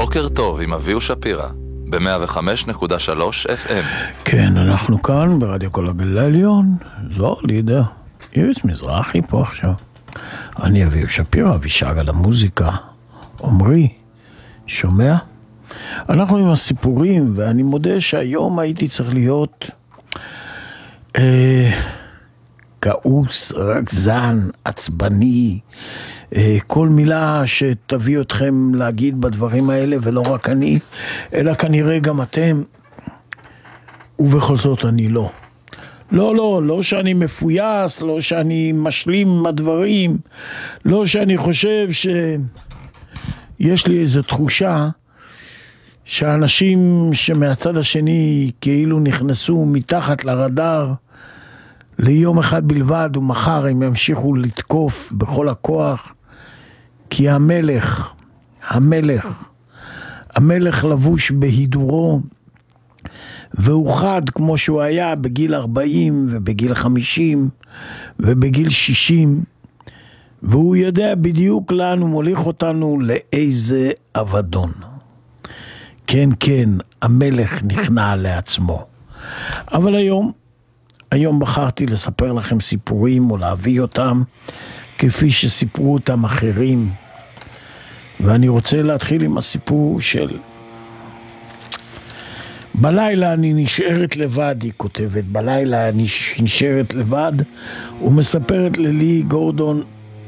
בוקר טוב עם אביהו שפירא, ב-105.3 FM. כן, אנחנו כאן ברדיו כל הגליל העליון, זו לידר, איריס מזרחי פה עכשיו. אני אביהו שפירא, אבישג על המוזיקה, עומרי, שומע? אנחנו עם הסיפורים, ואני מודה שהיום הייתי צריך להיות כעוס, רגזן, עצבני, כל מילה שתביא אתכם להגיד בדברים האלה, ולא רק אני, אלא כנראה גם אתם, ובכל זאת אני לא. לא שאני מפויס, לא שאני משלים עם הדברים, לא שאני חושב שיש לי איזו תחושה שהאנשים שמהצד השני כאילו נכנסו מתחת לרדאר ליום אחד בלבד, ומחר הם ימשיכו לתקוף בכל הכוח, כי המלך לבוש בהידורו, והוא חד כמו שהוא היה בגיל 40 ובגיל 50 ובגיל 60, והוא יודע בדיוק לאן הוא מוליך אותנו, לאיזה אבדון. כן, המלך נכנע לעצמו. אבל היום בחרתי לספר לכם סיפורים או להביא אותם כפי שסיפרו אותם אחרים. ואני רוצה להתחיל עם הסיפור של בלילה אני נשארת לבד, היא כותבת. בלילה אני נשארת לבד, ומספרת ללי גורדון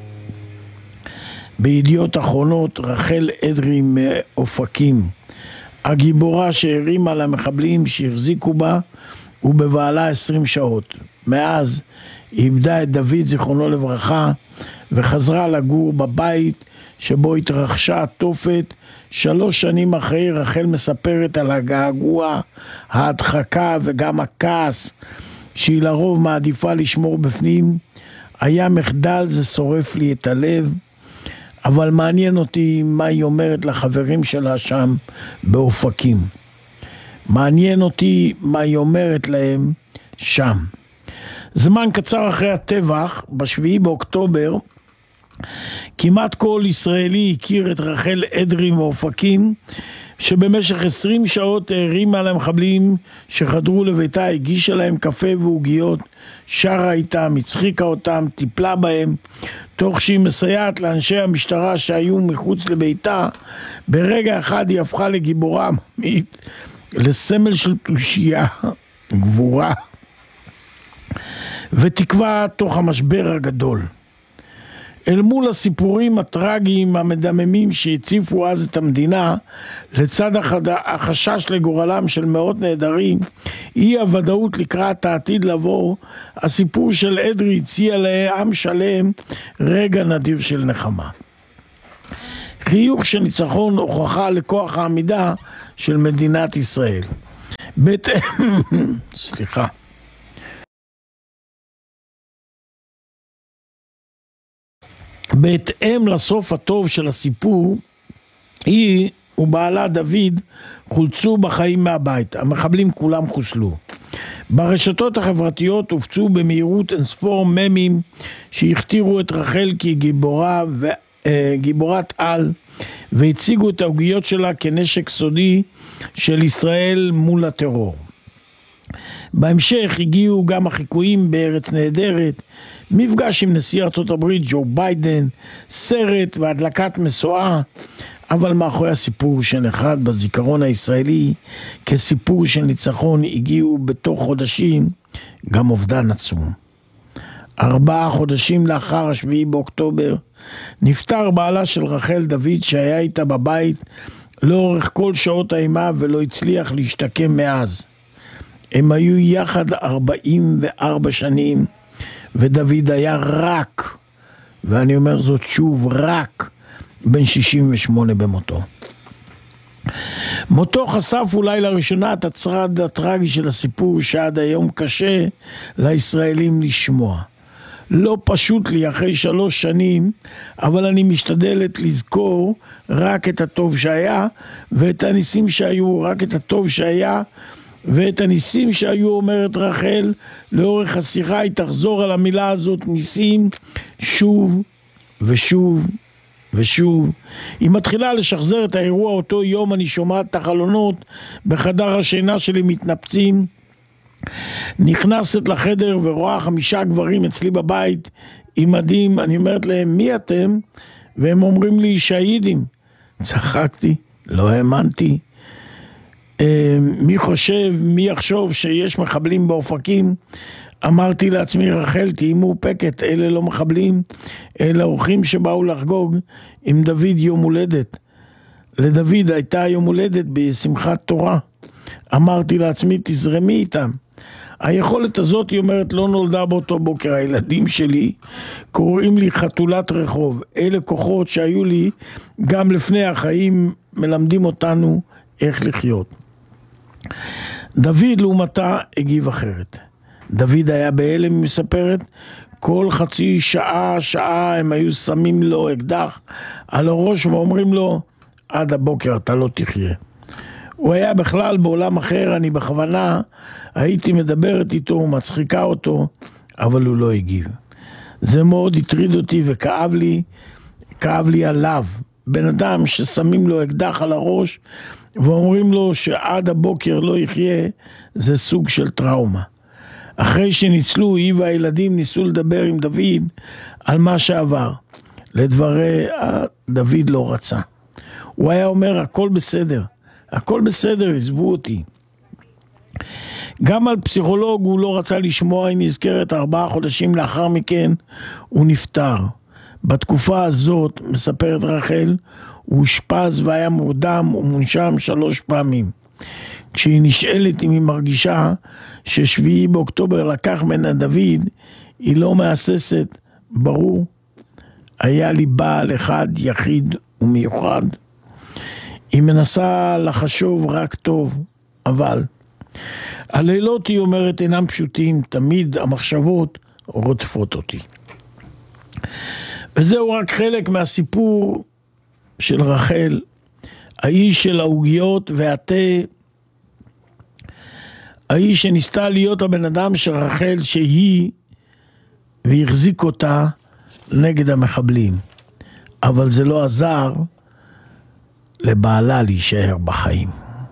בידיעות אחרונות, רחל אדרי מאופקים, הגיבורה שהרימה למחבלים שהחזיקו בה ובבעלה 20 שעות. מאז היא איבדה את דוד זיכרונו לברכה וחזרה לגור בבית שבו התרחשה התופת. 3 שנים אחרי, רחל מספרת על הגעגוע, ההדחקה וגם הכעס שהיא לרוב מעדיפה לשמור בפנים. היה מחדל, זה שורף לי את הלב, אבל מעניין אותי מה היא אומרת לחברים שלה שם באופקים. מעניין אותי מה היא אומרת להם שם. זמן קצר אחרי הטבח, ב7 באוקטובר, כמעט כל ישראלי הכיר את רחל אדרי מאופקים, שבמשך 20 שעות הרימה למחבלים שחדרו לביתה, הגישה להם קפה ועוגיות, שרה איתם, הצחיקה אותם, טיפלה בהם, תוך שהיא מסייעת לאנשי המשטרה שהיו מחוץ לביתה. ברגע אחד היא הפכה לגיבורה עממית, לסמל של תושייה, גבורה ותקווה תוך המשבר הגדול. אל מול הסיפורים הטרגיים המדממים שהציפו אז את המדינה, לצד החשש לגורלם של מאות נעדרים, אי הוודאות לקראת העתיד לבוא, הסיפור של אדרי הציע לעם שלם רגע נדיר של נחמה. חיוך של ניצחון, הוכחה לכוח העמידה של מדינת ישראל. בהתאם לסוף הטוב של הסיפור, היא ובעלה דוד חולצו בחיים מהבית. המחבלים כולם חוסלו. ברשתות החברתיות הופצו במהירות אינספור ממים שהכתירו את רחל כגיבורת על, והציגו את העוגיות שלה כנשק סודי של ישראל מול הטרור. בהמשך הגיעו גם החיקויים בארץ נהדרת, מפגש עם נשיא ארצות הברית ג'ו ביידן, סרט והדלקת משואה, אבל מאחורי הסיפור שנחרד בזיכרון הישראלי כסיפור של ניצחון הגיעו בתוך חודשים גם אובדן עצום. 4 חודשים לאחר 7 באוקטובר נפטר בעלה של רחל, דוד, שהיה איתה בבית לאורך כל שעות האימה ולא הצליח להשתקם מאז. הם היו יחד 44 שנים, ודוד היה רק, ואני אומר זאת שוב, רק בן 68 במותו. מותו חשף אולי לראשונה את הצד הטרגי של הסיפור שעד היום קשה לישראלים לשמוע. לא פשוט לי אחרי 3 שנים, אבל אני משתדלת לזכור רק את הטוב שהיה, ואת הניסים שהיו, רק את הטוב שהיה, ואת הניסים שהיו, אומרת רחל, לאורך השיחה היא תחזור על המילה הזאת, ניסים, שוב ושוב ושוב, היא מתחילה לשחזר את האירוע. אותו יום אני שומעת את החלונות בחדר השינה שלי מתנפצים, נכנסת לחדר ורואה 5 גברים אצלי בבית עם מדים. אני אומרת להם, מי אתם? והם אומרים לי, שהידים. צחקתי, לא האמנתי. מי יחשוב שיש מחבלים באופקים? אמרתי לעצמי, רחל, תהי מאופקת, אלה לא מחבלים, אלה אורחים שבאו לחגוג עם דוד יום הולדת. לדוד הייתה יום הולדת בשמחת תורה. אמרתי לעצמי, תזרמי איתם. היכולת הזאת, היא אומרת, לא נולדה באותו בוקר. הילדים שלי קוראים לי חתולת רחוב. אלה כוחות שהיו לי גם לפני החיים, מלמדים אותנו איך לחיות. דוד לעומתה הגיב אחרת. דוד היה בהלם, היא מספרת, כל חצי שעה הם היו שמים לו אקדח על הראש ואומרים לו, עד הבוקר אתה לא תחיה. הוא היה בכלל בעולם אחר. אני בכוונה הייתי מדברת איתו, מצחיקה אותו, אבל הוא לא הגיב. זה מאוד הטריד אותי וכאב לי עליו. בן אדם ששמים לו אקדח על הראש ואומרים לו שעד הבוקר לא יחיה, זה סוג של טראומה. אחרי שניצלו, היא והילדים ניסו לדבר עם דוד על מה שעבר. לדברי דוד לא רצה. הוא היה אומר, הכל בסדר, הכל בסדר, עזבו אותי. גם על פסיכולוג הוא לא רצה לשמוע. היא נזכרת 4 חודשים לאחר מכן הוא נפטר. בתקופה הזאת, מספרת רחל, הוא אושפז והיה מורדם ומונשם 3 פעמים. כשהיא נשאלת אם היא מרגישה ש7 באוקטובר לקח ממנה דוד, היא לא מהססת, ברור. היה לי בעל אחד יחיד ומיוחד. היא מנסה לחשוב רק טוב, אבל הלילות, היא אומרת, אינם פשוטים, תמיד המחשבות רודפות אותי. וזהו רק חלק מהסיפור של רחל, האיש של העוגיות והתה, האיש שניסתה להיות הבן אדם של רחל שהיא, והחזיק אותה נגד המחבלים. אבל זה לא עזר לבעלה להישאר בחיים.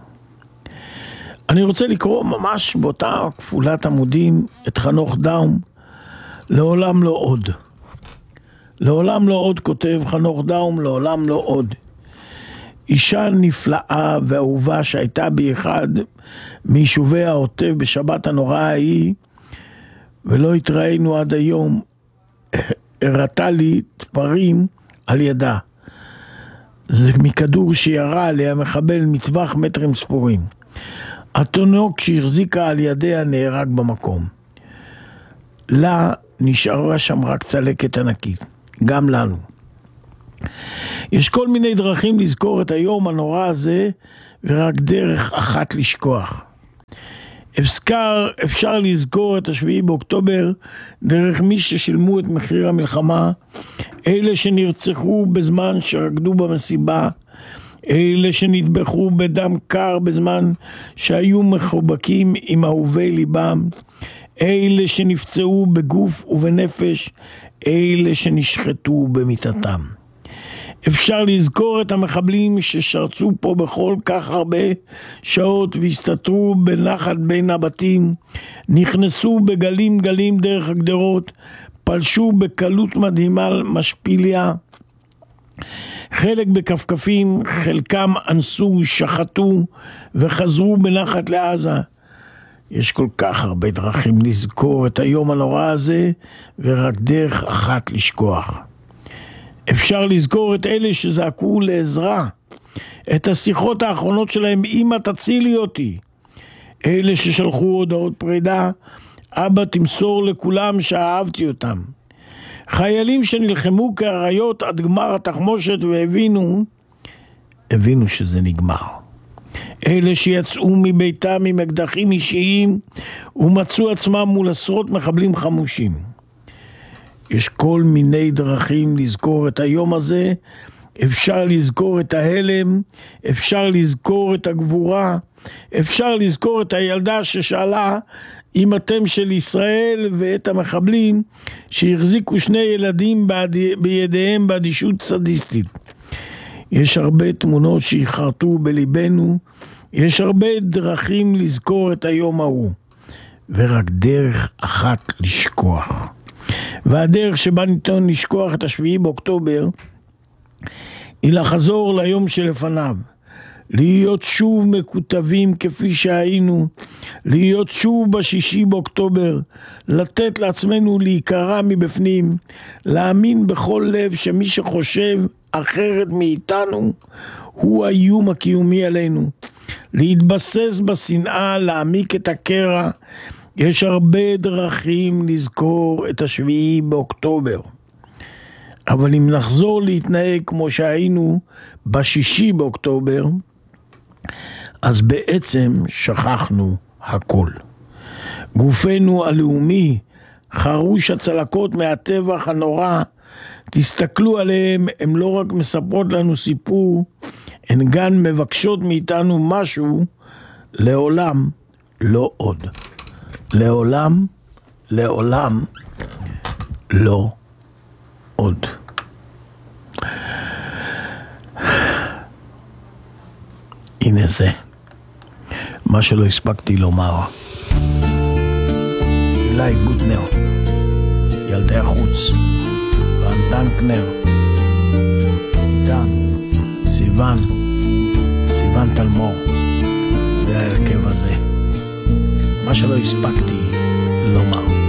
אני רוצה לקרוא ממש באותה כפולת עמודים את חנוך דאום, לעולם לא עוד. לעולם לא עוד, כותב חנוך דאום, לעולם לא עוד. אישה נפלאה ואהובה שהייתה באחד מיישובי העוטף בשבת הנוראה ההיא, ולא התראינו עד היום, הראתה לי תפרים על ידה. זה מכדור שירה עליה מחבל מטווח מטרים ספורים. התינוק שהחזיקה על ידיה נהרג במקום. לה נשארה שם רק צלקת ענקית. גם לנו. יש כל מיני דרכים לזכור את היום הנורא הזה, ורק דרך אחת לשכוח. אפשר לזכור את 7 באוקטובר דרך מי ששילמו את מחיר המלחמה, אלה שנרצחו בזמן שרקדו במסיבה, אלה שנטבחו בדם קר בזמן שהיו מחובקים עם אהובי ליבם, אלה שנפצעו בגוף ובנפש, אלה שנשחטו במיטתם. אפשר לזכור את המחבלים ששרצו פה בכל כך הרבה שעות והסתתרו בנחת בין הבתים, נכנסו בגלים גלים דרך הגדרות, פלשו בקלות מדהימה משפיליה, חלק בכפכפים, חלקם אנסו, שחטו וחזרו בנחת לעזה. יש כל כך הרבה דרכים לזכור את היום הנורא הזה, ורק דרך אחת לשכוח. אפשר לזכור את אלה שזעקו לעזרה, את השיחות האחרונות שלהם, אמא תצילי אותי. אלה ששלחו הודעות פרידה, אבא תמסור לכולם שאהבתי אותם. חיילים שנלחמו כאריות עד גמר התחמושת והבינו שזה נגמר. אלה שיצאו מביתם עם אקדחים אישיים ומצאו עצמם מול עשרות מחבלים חמושים. יש כל מיני דרכים לזכור את היום הזה. אפשר לזכור את ההלם, אפשר לזכור את הגבורה, אפשר לזכור את הילדה ששאלה עם אתם של ישראל ואת המחבלים שהחזיקו 2 ילדים בידיהם באדישות סדיסטית. יש הרבה תמונות שיחרטו בליבנו, יש הרבה דרכים לזכור את היום ההוא, ורק דרך אחת לשכוח. והדרך שבה ניתן לשכוח את 7 באוקטובר היא לחזור ליום שלפניו, להיות שוב מקוטבים כפי שהיינו, להיות שוב ב6 באוקטובר, לתת לעצמנו להיקרע מבפנים, להאמין בכל לב שמי שחושב אחרת מאיתנו הוא האיום הקיומי עלינו, להתבסס בשנאה, להעמיק את הקרע. יש הרבה דרכים לזכור את 7 באוקטובר, אבל אם נחזור להתנהג כמו שהיינו ב6 באוקטובר, אז בעצם שכחנו הכל. גופנו הלאומי חרוש הצלקות מהטבח הנורא, תסתכלו עליהם, הם לא רק מספרות לנו סיפור, הן גם מבקשות מאיתנו משהו, לעולם לא עוד. לעולם, לעולם לא עוד. הנה זה מה שלא הספקתי לומר. אילי גוטנר, ילדי החוץ, ואנטן קנר, איתן, סיוון תלמור. זה ההרכב הזה, מה שלא הספקתי לומר.